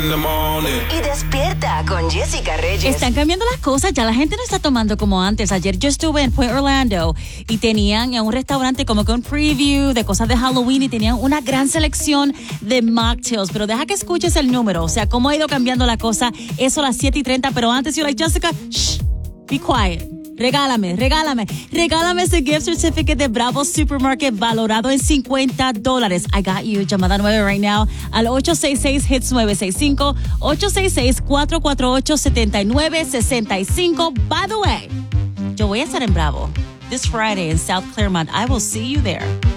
Y despierta con Jessica Reyes. Están cambiando las cosas, ya la gente no está tomando como antes. Ayer yo estuve en Point Orlando y tenían en un restaurante como que un preview de cosas de Halloween y tenían una gran selección de mocktails. Pero deja que escuches el número, o sea, cómo ha ido cambiando la cosa. Eso a las 7:30, pero antes you're like, Jessica, shh, be quiet. Regálame ese gift certificate de Bravo Supermarket valorado en $50. I got you. Llamada 9 right now al 866-HITS-965, 866-448-7965. By the way, yo voy a estar en Bravo this Friday in South Claremont. I will see you there.